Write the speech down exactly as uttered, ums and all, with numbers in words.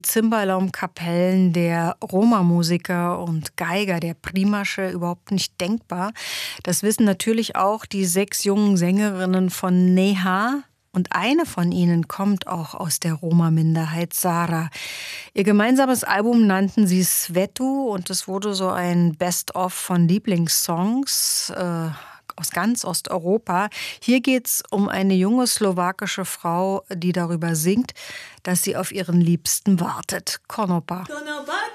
Cembalo-Kapellen der Roma-Musiker und Geiger der Primasche überhaupt nicht denkbar. Das wissen natürlich auch die sechs jungen Sängerinnen von Neha. Und eine von ihnen kommt auch aus der Roma-Minderheit, Sara. Ihr gemeinsames Album nannten sie Svetu und es wurde so ein Best-of von Lieblingssongs äh, aus ganz Osteuropa. Hier geht es um eine junge slowakische Frau, die darüber singt, dass sie auf ihren Liebsten wartet. Konopa.